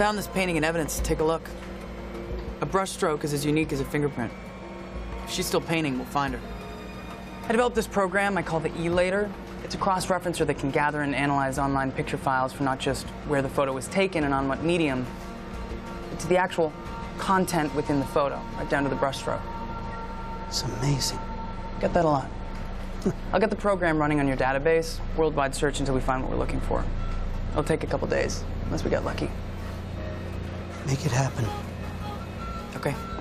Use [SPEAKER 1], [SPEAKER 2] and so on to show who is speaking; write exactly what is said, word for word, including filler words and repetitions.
[SPEAKER 1] Found this painting in evidence. Take a look. A brushstroke is as unique as a fingerprint. If she's still painting, we'll find her. I developed this program I call the E-Later. It's a cross-referencer that can gather and analyze online picture files for not just where the photo was taken and on what medium, but to the actual content within the photo, right down to the brushstroke.
[SPEAKER 2] It's amazing.
[SPEAKER 1] Get that a lot. I'll get the program running on your database, worldwide search until we find what we're looking for. It'll take a couple days, unless we get lucky.
[SPEAKER 2] Make it happen.
[SPEAKER 1] Okay.